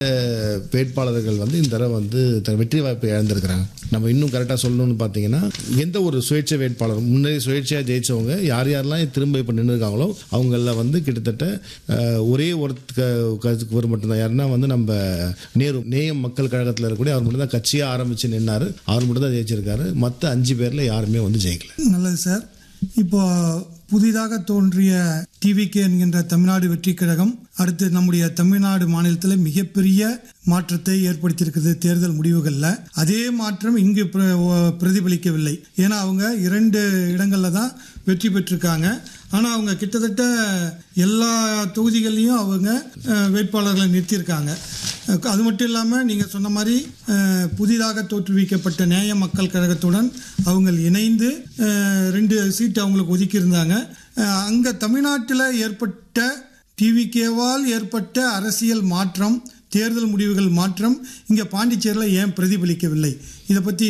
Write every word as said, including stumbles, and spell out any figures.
வேட்பாளர்கள் வந்து இந்த தடவை வந்து வெற்றி வாய்ப்பை இழந்திருக்கிறாங்க. நம்ம இன்னும் கரெக்டாக சொல்லணும்னு பார்த்தீங்கன்னா, எந்த ஒரு சுயேட்சை வேட்பாளர் முன்னே சுயேட்சையாக ஜெயிச்சவங்க யார் யாரெல்லாம் திரும்ப இப்போ நின்று இருக்காங்களோ அவங்கள வந்து கிட்டத்தட்ட ஒரே ஒரு கருத்துக்கு ஒரு மட்டும்தான். யாருன்னா வந்து நம்ம நேரு நேயம் மக்கள் கழகத்தில் இருக்கக்கூடிய அவர் மட்டும் தான் கட்சியாக ஆரம்பித்து நின்னார். அவர் மட்டும் தான் ஜெயிச்சிருக்காரு. மற்ற அஞ்சு பேரில் யாருமே வந்து ஜெயிக்கல. நல்லது சார். இப்போ புதிதாக தோன்றிய டிவிகே என்கின்ற தமிழ்நாடு வெற்றி கழகம் அடுத்து நம்முடைய தமிழ்நாடு மாநிலத்தில் மிகப்பெரிய மாற்றத்தை ஏற்படுத்தியிருக்கிறது தேர்தல் முடிவுகளில். அதே மாற்றம் இங்கு பிரதிபலிக்கவில்லை. ஏன்னா அவங்க இரண்டு இடங்களில் தான் வெற்றி பெற்றிருக்காங்க. ஆனால் அவங்க கிட்டத்தட்ட எல்லா தொகுதிகள்லையும் அவங்க வேட்பாளர்களை நிறுத்தியிருக்காங்க. அது மட்டும் இல்லாமல் நீங்கள் சொன்ன மாதிரி புதிதாக தோற்றுவிக்கப்பட்ட நேய மக்கள் கழகத்துடன் அவங்க இணைந்து ரெண்டு சீட்டு அவங்களுக்கு ஒதுக்கியிருந்தாங்க. அங்கே தமிழ்நாட்டில் ஏற்பட்ட டிவிகேவால் ஏற்பட்ட அரசியல் மாற்றம், தேர்தல் முடிவுகள் மாற்றம் இங்கே பாண்டிச்சேரியில் ஏன் பிரதிபலிக்கவில்லை? இதை பற்றி